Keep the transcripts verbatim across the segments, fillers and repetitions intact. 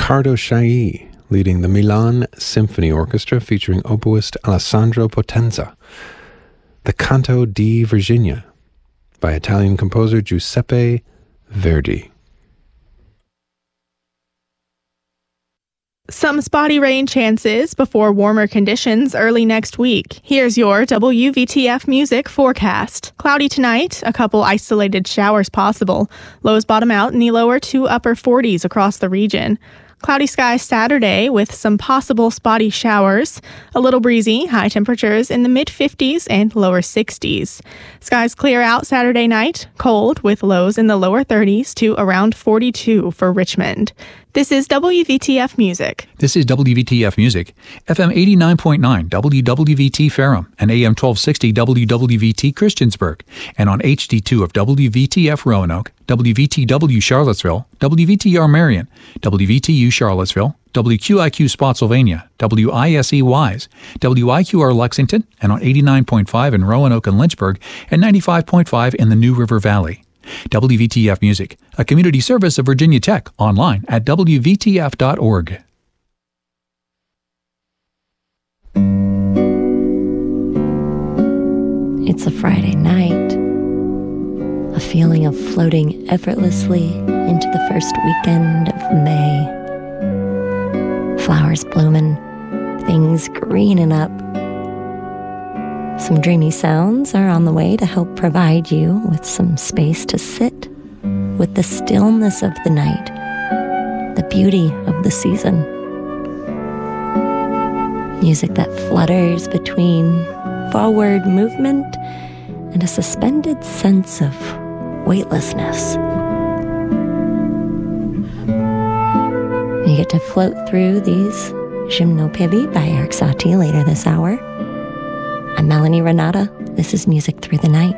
Riccardo Chailly, leading the Milan Symphony Orchestra featuring oboist Alessandro Potenza. The Canto di Virginia by Italian composer Giuseppe Verdi. Some spotty rain chances before warmer conditions early next week. Here's your W V T F music forecast. Cloudy tonight, a couple isolated showers possible. Lows bottom out in the lower to upper forties across the region. Cloudy skies Saturday with some possible spotty showers. A little breezy, high temperatures in the mid-fifties and lower sixties. Skies clear out Saturday night, cold with lows in the lower thirties to around forty-two for Richmond. This is W V T F Music. This is W V T F Music, F M eighty-nine point nine W W V T Ferrum and A M twelve sixty W W V T Christiansburg, and on H D two of W V T F Roanoke, W V T W Charlottesville, W V T R Marion, W V T U Charlottesville, W Q I Q Spotsylvania, W I S E Wise, W I Q R Lexington, and on eighty-nine point five in Roanoke and Lynchburg, and ninety-five point five in the New River Valley. W V T F Music, a community service of Virginia Tech, online at W V T F dot org. It's a Friday night. A feeling of floating effortlessly into the first weekend of May. Flowers blooming, things greening up. Some dreamy sounds are on the way to help provide you with some space to sit with the stillness of the night, the beauty of the season. Music that flutters between forward movement and a suspended sense of weightlessness. You get to float through these Gymnopédies by Erik Satie later this hour. I'm Melanie Renata. This is Music Through the Night.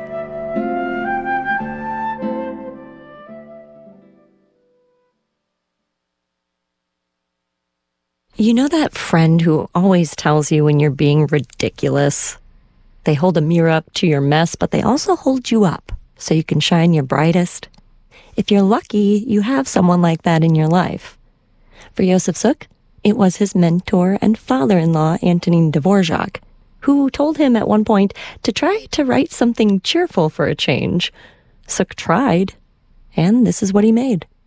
You know that friend who always tells you when you're being ridiculous? They hold a mirror up to your mess, but they also hold you up so you can shine your brightest. If you're lucky, you have someone like that in your life. For Josef Suk, it was his mentor and father-in-law, Antonin Dvorak, who told him at one point to try to write something cheerful for a change. Suk tried, and this is what he made.